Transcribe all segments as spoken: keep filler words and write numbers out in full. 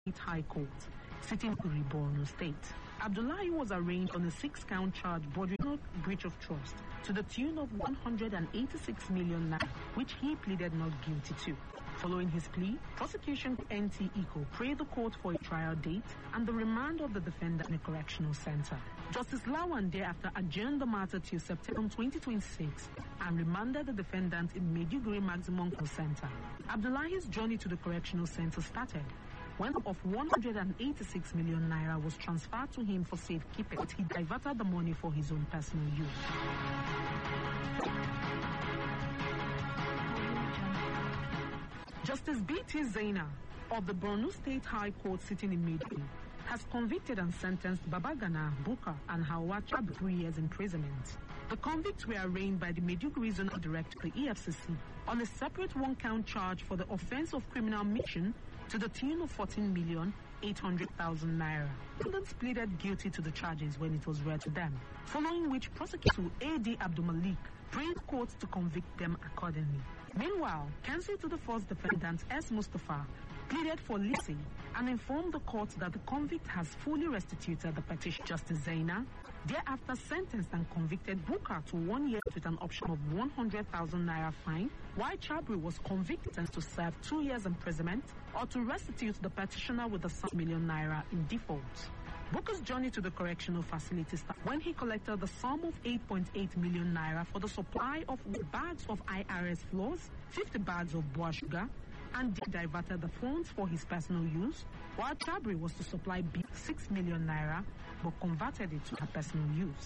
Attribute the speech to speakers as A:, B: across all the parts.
A: State High Court, sitting in Borno State. Abdullahi was arraigned on a six-count charge bordering on breach of trust to the tune of one hundred eighty-six million naira, which he pleaded not guilty to. Following his plea, prosecution N T E C O prayed the court for a trial date and the remand of the defendant in a correctional center. Justice Lawan thereafter adjourned the matter till September twenty twenty-six and remanded the defendant in Maiduguri Maximum Court Center. Abdullahi's journey to the correctional center started when of one hundred eighty-six million naira was transferred to him for safekeeping, but he diverted the money for his own personal use. Justice B T Zaina of the Borno State High Court sitting in Maiduguri has convicted and sentenced Babagana, Buka, and Hawa Chab three years imprisonment. The convicts were arraigned by the Maiduguri Zonal Director, the E F C C, on a separate one-count charge for the offense of criminal mission to the tune of fourteen million eight hundred thousand naira. Defendants pleaded guilty to the charges when it was read to them, following which prosecutor A D Abdul Malik prayed courts to convict them accordingly. Meanwhile, counsel to the first defendant, S. Mustafa, pleaded for Lisi and informed the court that the convict has fully restituted the petition. Justice Zaina thereafter sentenced and convicted Buka to one year with an option of one hundred thousand naira fine, while Chabri was convicted to serve two years imprisonment or to restitute the petitioner with the sum million naira in default. Buka's journey to the correctional facility started when he collected the sum of eight point eight million naira for the supply of bags of I R S floors, fifty bags of boa sugar, and diverted the funds for his personal use, while Chabri was to supply six million naira but converted it to her personal use.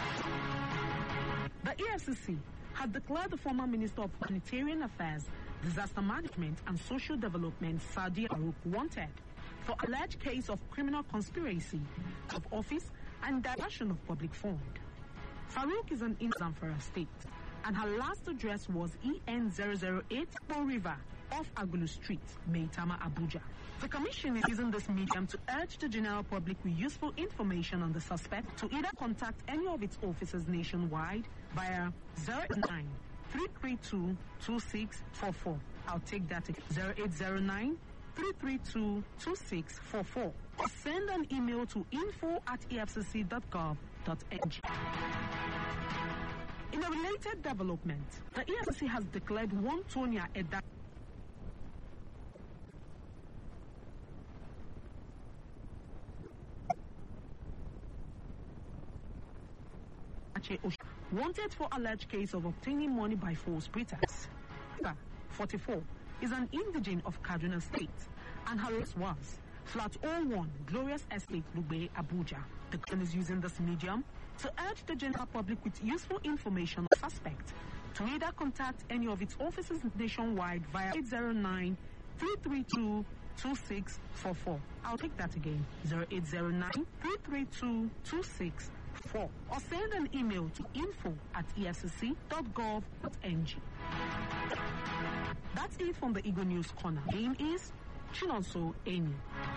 A: The E F C C had declared the former Minister of Humanitarian Affairs, Disaster Management and Social Development, Sadi Farouk, wanted for alleged case of criminal conspiracy of office and diversion of public fund. Farouk is an in Zamfara state, and her last address was E N zero zero eight Bo River off Agulu Street, Maitama, Abuja. The commission is using this medium to urge the general public with useful information on the suspect to either contact any of its offices nationwide via zero eight nine three three two two six four four. I'll take that again, zero eight zero nine three three two two six four four, or send an email to info at e f c c dot gov dot n g. In a related development, the E F C C has declared one Tonya Eda wanted for alleged case of obtaining money by false pretext. forty-four is an indigene of Kaduna State, and her address was Flat oh one, Glorious Estate, Lugbe, Abuja. The government is using this medium to urge the general public with useful information on the suspect to either contact any of its offices nationwide via eight zero nine three three two two six four four. I'll take that again, zero eight zero nine three three two two six four, or send an email to info at e f c c dot gov dot n g. That's it from the Eagle News Corner. Name is Chinonso Amy.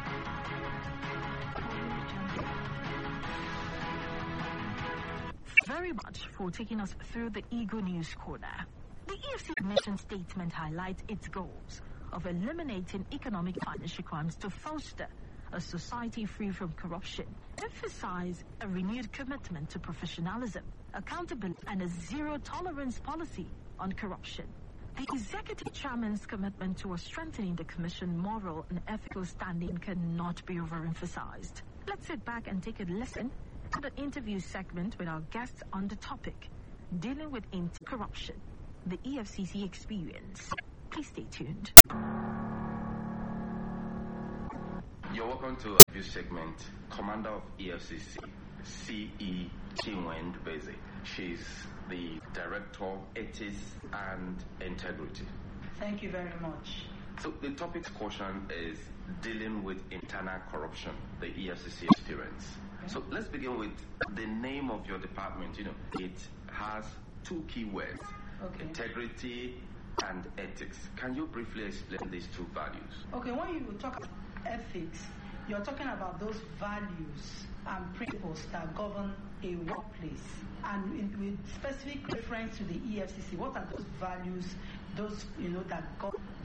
B: Very much for taking us through the Eagle News Corner. The E F C mission statement highlights its goals of eliminating economic and financial crimes to foster a society free from corruption, emphasize a renewed commitment to professionalism, accountability, and a zero-tolerance policy on corruption. The executive chairman's commitment towards strengthening the commission's moral and ethical standing cannot be overemphasized. Let's sit back and take a listen to the interview segment with our guests on the topic, dealing with corruption, the E F C C experience. Please stay tuned.
C: You're welcome to a review segment. Commander of E F C C, C E Chinwen Beze. She's the Director, Ethics and Integrity.
D: Thank you very much.
C: So the topic's question is dealing with internal corruption, the E F C C experience. Okay. So let's begin with the name of your department. You know, it has two key words, okay. Integrity and ethics. Can you briefly explain these two values?
D: Okay, when you talk about ethics, you're talking about those values and principles that govern a workplace. And in, with specific reference to the E F C C, what are those values, those, you know, that govern